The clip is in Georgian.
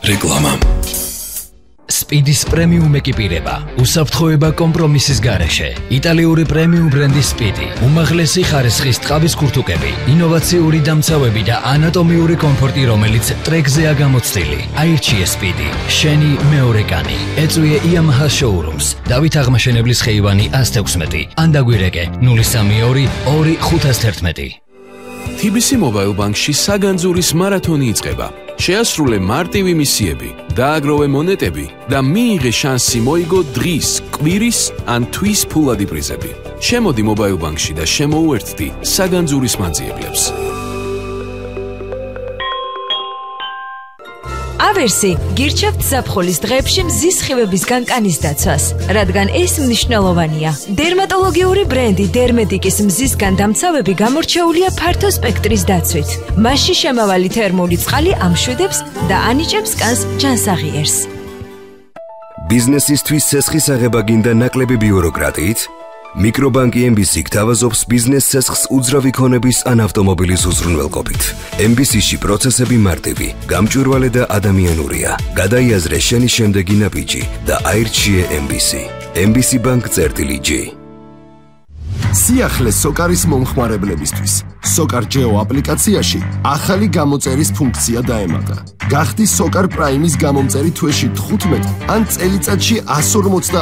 რეკლამა. Speedis პრემიუმ ეკიპირება, უსაფრთხოება კომპრომისის გარეშე. იტალიური პრემიუმ ბრენდის Speedy, უმაღლესი ხარისხის ტყავის ქურთუკები, ინოვაციური დამცავები და ანატომიური კომფორტი, რომელიც ტრეკზეა გამოცდილი. აირჩიე Speedy, შენი მეორე კანი. ეწვიე Yamaha showrooms, დავით აღმაშენებლის ხეივანი 116, ან დაგვირეკე 032 2511. TBC Mobile Bank-ში საგანძურის მარათონი იწყება. შეასრულე მარტივი მისიები, დააგროვე მონეტები და მიიღე შანსი მოიგო დღის, კვირის ან თვის ფულადი პრიზები. შემოდი Mobile Bank-ში და შემოუერთდი საგანძურის მანძიებლებს. ავერსი გირჩევთ ზაფხულის დღეებში მზის სხივებისგან კანის დაცვას, რადგან ეს მნიშვნელოვანია. დერმატოლოგიური ბრენდი დერმედიკის მზისგან დამცავები გამორჩეულია ფართო სპექტრის დაცვით. მასში შემავალი თერმული წყალი ამშვიდებს და ანიჭებს კანს ჯანსაღიერს. ბიზნესისთვის ცესხის აღება გინდა ნაკლები ბიუროკრატიით? მიკრობანკი MBC გთავაზობს ბიზნეს ცესხს უძრავი ქონების ან ავტომობილის უზრუნველყოფით. MBC-ში პროცესები მარტივი, გამჭვირვალე და ადამიანურია. გადაიაზრე შენი შემდეგი ნაბიჯი და აირჩიე MBC. MBC Bank-G. სიახლე სოკარის მომხმარებლებისთვის. სოკარ Geo აპლიკაციაში ახალი გამოწერის ფუნქცია დაემატა. გახდი სოკარ პრაიმის გამომწერი თვეში 15 ან წელიწადში 150